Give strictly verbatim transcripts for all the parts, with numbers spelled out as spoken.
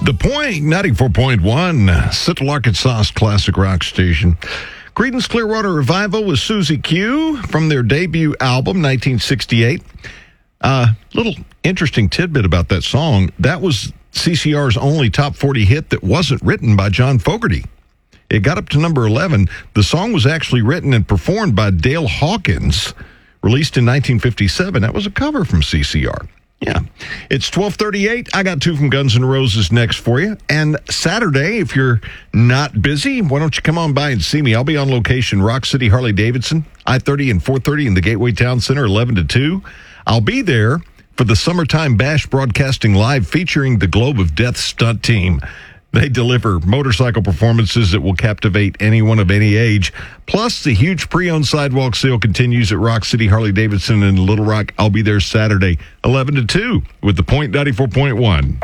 The Point, ninety-four point one, Central Arkansas's classic rock station. Creedence Clearwater Revival with Susie Q from their debut album, nineteen sixty-eight. Uh, little interesting tidbit about that song. That was C C R's only top forty hit that wasn't written by John Fogerty. It got up to number eleven. The song was actually written and performed by Dale Hawkins, released in nineteen fifty-seven. That was a cover from C C R. Yeah. It's twelve thirty-eight. I got two from Guns N' Roses next for you. And Saturday, if you're not busy, why don't you come on by and see me? I'll be on location, Rock City Harley-Davidson, I thirty and four thirty in the Gateway Town Center, eleven to two. I'll be there for the Summertime Bash broadcasting live featuring the Globe of Death stunt team. They deliver motorcycle performances that will captivate anyone of any age. Plus, the huge pre-owned sidewalk sale continues at Rock City Harley-Davidson in Little Rock. I'll be there Saturday, eleven to two, with the Point ninety-four point one.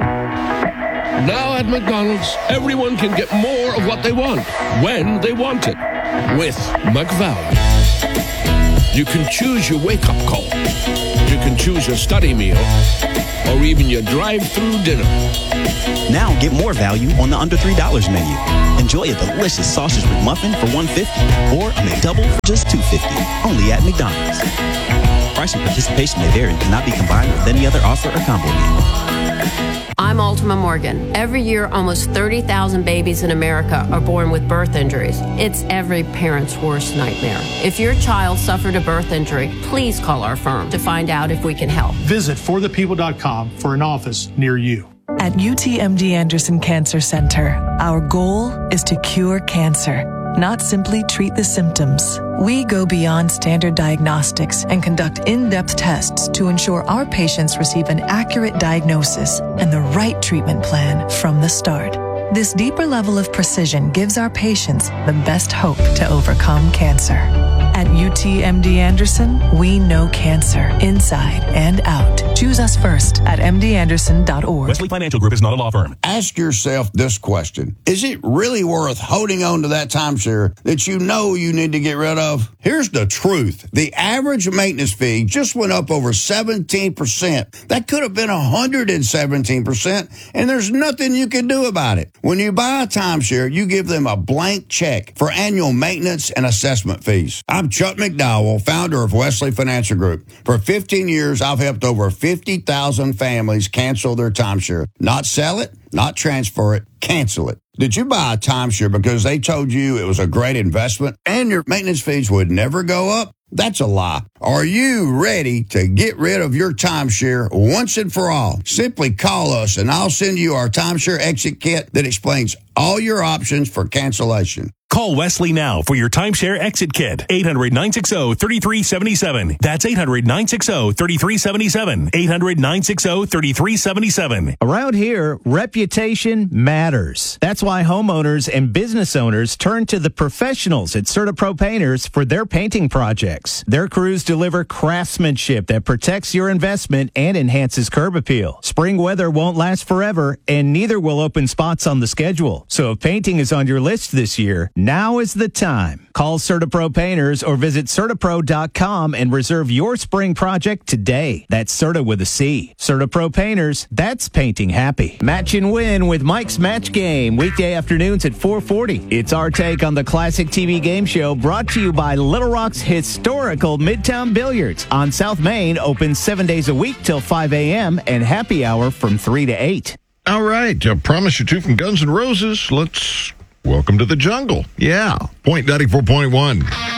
Now at McDonald's, everyone can get more of what they want, when they want it, with McValue. You can choose your wake-up call. You can choose your study meal, or even your drive-through dinner. Now get more value on the under three dollars menu. Enjoy a delicious sausage McMuffin for one dollar fifty or a McDouble for just two dollars fifty. Only at McDonald's. Price and participation may vary and cannot be combined with any other offer or combo meal. I'm Ultima Morgan. Every year, almost thirty thousand babies in America are born with birth injuries. It's every parent's worst nightmare. If your child suffered a birth injury, please call our firm to find out if we can help. Visit for the people dot com for an office near you. At U T M D Anderson Cancer Center, our goal is to cure cancer, not simply treat the symptoms. We go beyond standard diagnostics and conduct in-depth tests to ensure our patients receive an accurate diagnosis and the right treatment plan from the start. This deeper level of precision gives our patients the best hope to overcome cancer. At U T M D Anderson, we know cancer inside and out. Choose us first at m d anderson dot org. Wesley Financial Group is not a law firm. Ask yourself this question. Is it really worth holding on to that timeshare that you know you need to get rid of? Here's the truth. The average maintenance fee just went up over seventeen percent. That could have been one hundred seventeen percent, and there's nothing you can do about it. When you buy a timeshare, you give them a blank check for annual maintenance and assessment fees. I'm Chuck McDowell, founder of Wesley Financial Group. For fifteen years, I've helped over fifty thousand families cancel their timeshare. Not sell it, not transfer it, cancel it. Did you buy a timeshare because they told you it was a great investment and your maintenance fees would never go up? That's a lie. Are you ready to get rid of your timeshare once and for all? Simply call us and I'll send you our timeshare exit kit that explains all your options for cancellation. Call Wesley now for your timeshare exit kit. eight hundred, nine six zero, three three seven seven. That's eight hundred, nine six zero, three three seven seven. eight hundred, nine six zero, three three seven seven. Around here, reputation matters. That's why homeowners and business owners turn to the professionals at CertaPro Painters for their painting projects. Their crews deliver craftsmanship that protects your investment and enhances curb appeal. Spring weather won't last forever, and neither will open spots on the schedule. So if painting is on your list this year, now is the time. Call CertaPro Painters or visit Certapro dot com and reserve your spring project today. That's Certa with a C. CertaPro Painters, that's painting happy. Match and win with Mike's Match Game, weekday afternoons at four forty. It's our take on the classic T V game show brought to you by Little Rock's historical Midtown Billiards. On South Main, open seven days a week till five a.m. and happy hour from three to eight. All right. I promise you two from Guns N' Roses. Let's welcome to the jungle. Yeah. Point ninety-four point one.